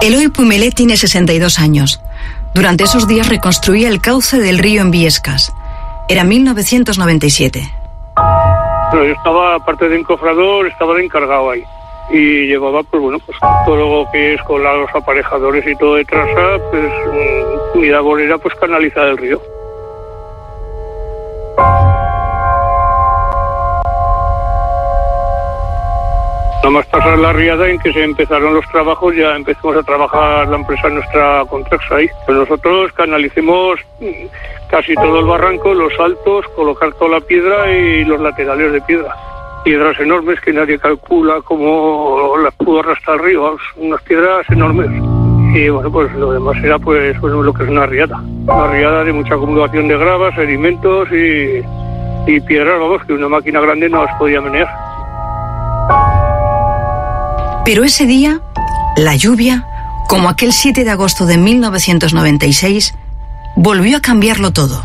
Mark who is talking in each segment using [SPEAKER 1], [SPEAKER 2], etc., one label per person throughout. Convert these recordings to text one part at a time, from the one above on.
[SPEAKER 1] Eloy Pumelet tiene 62 años. Durante esos días reconstruía el cauce del río en Biescas. Era 1997.
[SPEAKER 2] Bueno, yo estaba, aparte de encofrador, estaba de encargado ahí. Y llevaba, pues todo lo que es con los aparejadores y todo de traza, pues mi labor era pues canalizar el río. Nada más pasar la riada en que se empezaron los trabajos, ya empezamos a trabajar la empresa nuestra Contraxa ahí. Pues nosotros canalicemos casi todo el barranco, los altos, colocar toda la piedra y los laterales de piedra. Piedras enormes que nadie calcula cómo las pudo arrastrar al río, unas piedras enormes. Y bueno, pues lo demás era pues lo que es una riada. Una riada de mucha acumulación de gravas, sedimentos y piedras, vamos, que una máquina grande no las podía menear.
[SPEAKER 1] Pero ese día, la lluvia, como aquel 7 de agosto de 1996, volvió a cambiarlo todo.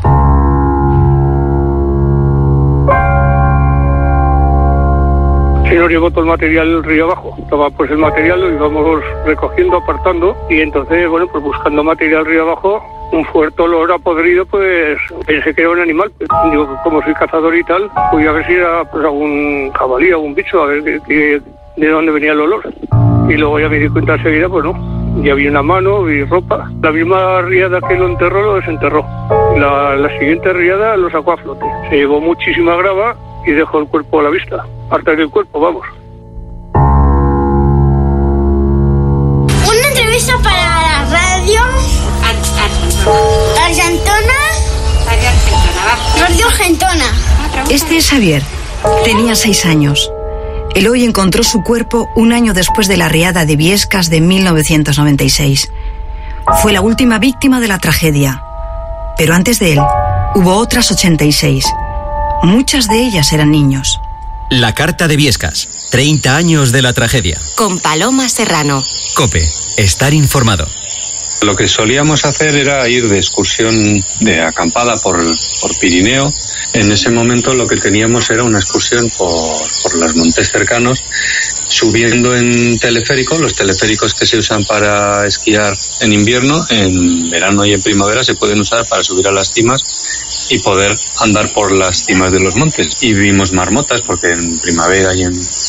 [SPEAKER 2] Se nos llevó todo el material del río abajo. Estaba pues el material, lo íbamos recogiendo, apartando, y entonces, bueno, pues buscando material río abajo, un fuerte olor a podrido, pues pensé que era un animal. Yo, como soy cazador y tal, fui a ver si era pues algún jabalí, algún bicho, a ver de dónde venía el olor. Y luego ya me di cuenta enseguida, pues no, ya vi una mano y ropa. La misma riada que lo enterró, lo desenterró. La siguiente riada lo sacó a flote. Se llevó muchísima grava y dejó el cuerpo a la vista. Hasta que el cuerpo, vamos.
[SPEAKER 3] Una entrevista para la radio Radio Argentona.
[SPEAKER 1] Este es Xavier. Tenía 6 años. Eloy encontró su cuerpo un año después de la riada de Biescas de 1996. Fue la última víctima de la tragedia. Pero antes de él, hubo otras 86. Muchas de ellas eran niños.
[SPEAKER 4] La carta de Biescas. 30 años de la tragedia.
[SPEAKER 5] Con Paloma Serrano.
[SPEAKER 4] COPE. Estar informado.
[SPEAKER 6] Lo que solíamos hacer era ir de excursión de acampada por Pirineo. En ese momento lo que teníamos era una excursión por los montes cercanos, subiendo en teleférico, los teleféricos que se usan para esquiar en invierno, en verano y en primavera se pueden usar para subir a las cimas y poder andar por las cimas de los montes. Y vimos marmotas, porque en primavera y en